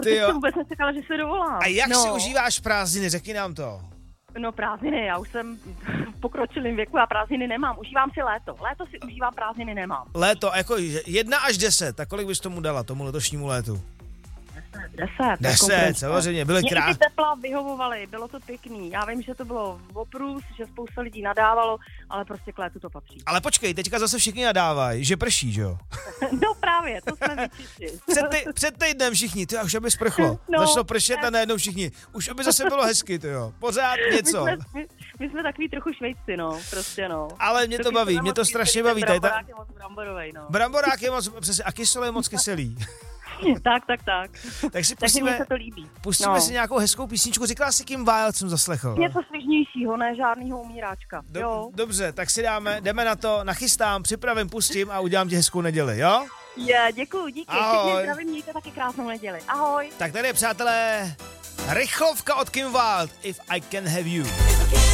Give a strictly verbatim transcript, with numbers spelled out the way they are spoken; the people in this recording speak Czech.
Ty jo. jsem vůbec nečekala, že se dovolám. A jak no. si užíváš prázdniny, řekni nám to. No prázdniny, já už jsem v pokročilém věku a prázdniny nemám. Užívám si léto. Léto si užívám, prázdniny nemám. Léto, jako jedna až deset, tak kolik bys tomu dala, tomu letošnímu létu? Deset. Deset, samozřejmě, byly krásné. Mě i ty tepla vyhovovaly, bylo to pěkný. Já vím, že to bylo oprus, že spousta lidí nadávalo, ale prostě k létu to patří. Ale počkej, teďka zase všichni nadávají, že prší, že jo? No právě, to jsme vyčistili. Před, ty, před týdnem všichni, ty už aby sprchlo. No, Začalo pršet a najednou všichni. Už aby zase bylo hezky, ty jo. Pořád něco. My jsme, my, my jsme takový trochu Švejci, no, prostě no. Ale mě to baví, mě to strašně baví. Bramborák je moc bramborovej, no. Bramborák je moc, přesně, a kyselo je moc kyselý. tak, tak, tak. Tak si Takže pustíme, mně se to líbí. pustíme no. si nějakou hezkou písničku. Říkala si Kim Wilde, jsem zaslechl. Něco svěžnějšího, ne žádnýho umíráčka. Do, jo. Dobře, tak si dáme, jdeme na to, nachystám, připravím, pustím a udělám ti hezkou neděli, jo? Je, děkuju, díky. Ahoj. Všichni zdravím, mějte taky krásnou neděli. Ahoj. Tak tady je, přátelé, rychlovka od Kim Wilde, If I Can Have You.